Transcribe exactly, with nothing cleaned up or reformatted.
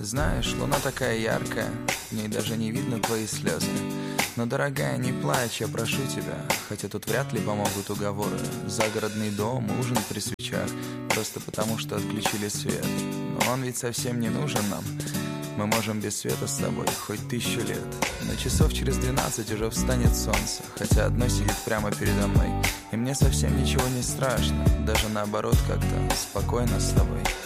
Знаешь, луна такая яркая, в ней даже не видно твои слезы. Но, дорогая, не плачь, я прошу тебя, хотя тут вряд ли помогут уговоры. Загородный дом, ужин при свечах, просто потому что отключили свет. Но он ведь совсем не нужен нам. Мы можем без света с тобой хоть тысячу лет. Но часов через двенадцать уже встанет солнце, хотя одно сидит прямо передо мной. И мне совсем ничего не страшно, даже наоборот как-то спокойно с тобой.